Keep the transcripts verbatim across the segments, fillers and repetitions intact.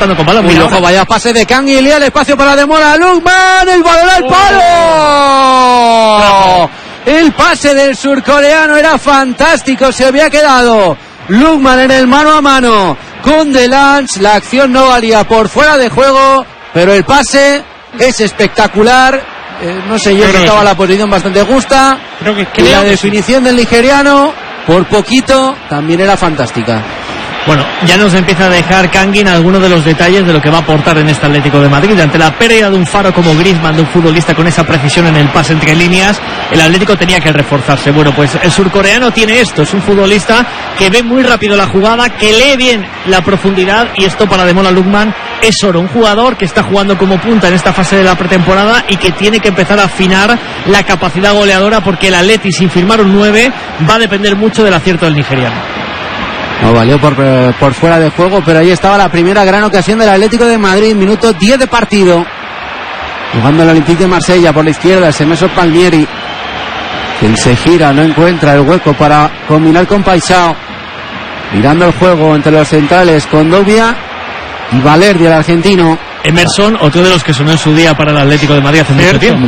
saltando con balón. Muy loco, vaya pase de Kang y Elia, el espacio para Demola Lookman, el balón al palo. El pase del surcoreano era fantástico, se había quedado Lookman en el mano a mano con Delance, la acción no valía por fuera de juego, pero el pase es espectacular. Eh, no sé yo, estaba sí. La posición bastante justa. Creo que, y la definición sí. Del nigeriano, por poquito, también era fantástica. Bueno, ya nos empieza a dejar Kangin algunos de los detalles de lo que va a aportar en este Atlético de Madrid. Ante la pérdida de un faro como Griezmann, de un futbolista con esa precisión en el pase entre líneas, el Atlético tenía que reforzarse. Bueno, pues el surcoreano tiene esto, es un futbolista que ve muy rápido la jugada, que lee bien la profundidad, y esto para Demola Lookman es oro. Un jugador que está jugando como punta en esta fase de la pretemporada y que tiene que empezar a afinar la capacidad goleadora, porque el Atleti, sin firmar un nueve, va a depender mucho del acierto del nigeriano. No valió por, por fuera de juego, pero ahí estaba la primera gran ocasión del Atlético de Madrid. Minuto diez de partido. Jugando el Olympique de Marsella por la izquierda, Semeso Palmieri, quien se gira, no encuentra el hueco para combinar con Paisao. Mirando el juego entre los centrales, Condovia y Valerdi, el argentino. Emerson, otro de los que sonó en su día para el Atlético de Madrid hace mucho tiempo.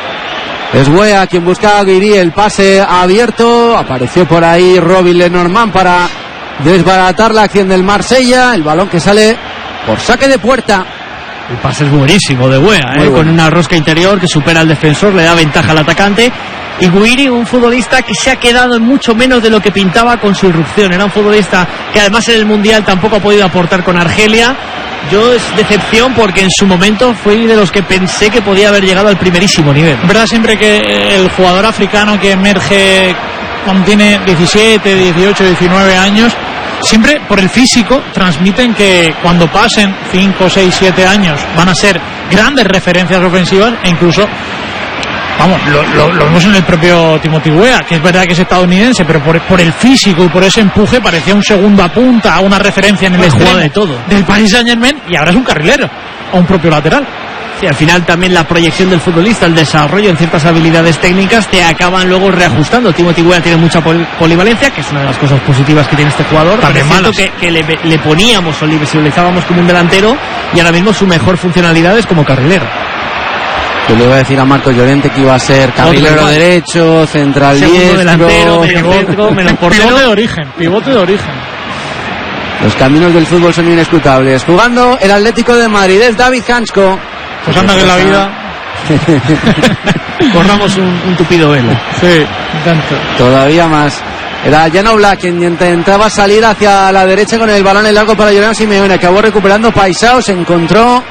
Es Wea quien busca a Guiri, el pase abierto. Apareció por ahí Robin Lenormand para desbaratar la acción del Marsella. El balón que sale por saque de puerta. El pase es buenísimo de Wea, ¿eh? Bueno. Con una rosca interior que supera al defensor, le da ventaja al atacante. Y Guiri, un futbolista que se ha quedado en mucho menos de lo que pintaba con su irrupción. Era un futbolista que además en el Mundial tampoco ha podido aportar con Argelia. Yo es decepción porque en su momento fui de los que pensé que podía haber llegado al primerísimo nivel. Es verdad siempre que el jugador africano que emerge cuando tiene diecisiete, dieciocho, diecinueve años, siempre por el físico transmiten que cuando pasen cinco, seis, siete años van a ser grandes referencias ofensivas, e incluso, vamos, lo, lo, lo vemos en el propio Timothy Weah, que es verdad que es estadounidense, pero por, por el físico y por ese empuje parecía un segundo a punta, una referencia en el extremo de todo del Paris Saint-Germain, y ahora es un carrilero o un propio lateral. Sí, al final también la proyección del futbolista, el desarrollo en ciertas habilidades técnicas te acaban luego reajustando. Timothy Weah tiene mucha pol- polivalencia, que es una de las cosas positivas que tiene este jugador. También es cierto que, que le, le poníamos o le visualizábamos como un delantero, y ahora mismo su mejor funcionalidad es como carrilero. Yo le iba a decir a Marcos Llorente que iba a ser carrilero derecho, central segundo diestro, delantero, medio centro, menos portero. Pivote de origen, pivote de origen. Los caminos del fútbol son inescrutables. Jugando el Atlético de Madrid es David Hansko. Pues anda que la vida corramos un, un tupido velo. Sí, tanto. Todavía más. Era Jan Oblak quien intentaba salir hacia la derecha con el balón en largo para Julián Simeone. Acabó recuperando Paisao, se encontró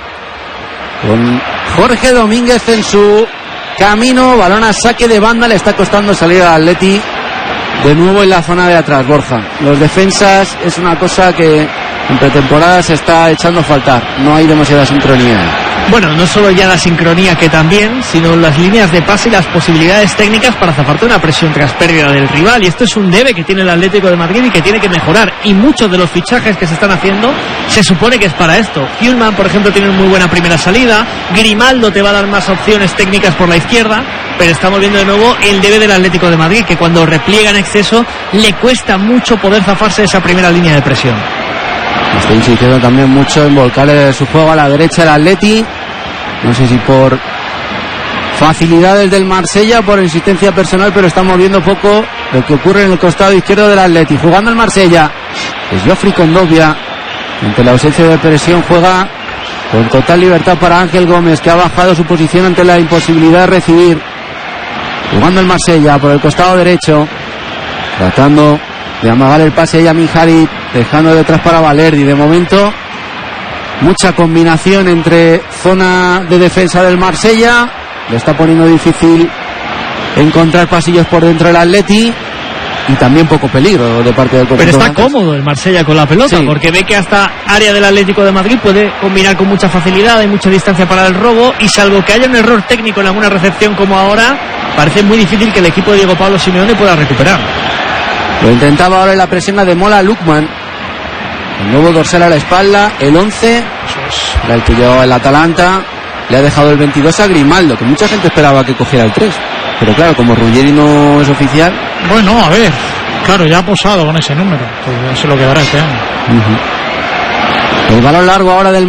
con Jorge Domínguez en su camino. Balón a saque de banda, le está costando salir al Atleti de nuevo en la zona de atrás. Borja, los defensas es una cosa que en pretemporada se está echando a faltar. No hay demasiada sincronía. Bueno, no solo ya la sincronía, que también, sino las líneas de pase y las posibilidades técnicas para zafarte una presión tras pérdida del rival. Y esto es un debe que tiene el Atlético de Madrid y que tiene que mejorar. Y muchos de los fichajes que se están haciendo se supone que es para esto. Hjulman, por ejemplo, tiene una muy buena primera salida. Grimaldo te va a dar más opciones técnicas por la izquierda. Pero estamos viendo de nuevo el debe del Atlético de Madrid, que cuando repliega en exceso le cuesta mucho poder zafarse de esa primera línea de presión. Está insistiendo también mucho en volcar su juego a la derecha el Atleti. No sé si por facilidades del Marsella, por insistencia personal, pero estamos viendo poco lo que ocurre en el costado izquierdo del Atleti. Jugando el Marsella es Geoffrey Condovia. Ante la ausencia de presión juega con total libertad para Ángel Gómez, que ha bajado su posición ante la imposibilidad de recibir. Jugando el Marsella por el costado derecho, tratando de amagar el pase a Yamin Harit, dejando detrás para Valerdi. De momento mucha combinación entre zona de defensa del Marsella, le está poniendo difícil encontrar pasillos por dentro del Atleti, y también poco peligro de parte del conjunto. Pero está francés. Cómodo el Marsella con la pelota, sí, porque ve que hasta área del Atlético de Madrid puede combinar con mucha facilidad, hay mucha distancia para el robo, y salvo que haya un error técnico en alguna recepción como ahora, parece muy difícil que el equipo de Diego Pablo Simeone pueda recuperar. Lo intentaba ahora en la presión de Demola Lookman. El nuevo dorsal a la espalda, el once, era el que llevaba el Atalanta. Le ha dejado el veintidós a Grimaldo, que mucha gente esperaba que cogiera el tres. Pero claro, como Ruggeri no es oficial. Bueno, a ver, claro, ya ha posado con ese número. Pues se lo quedará este año. Uh-huh. El balón largo ahora del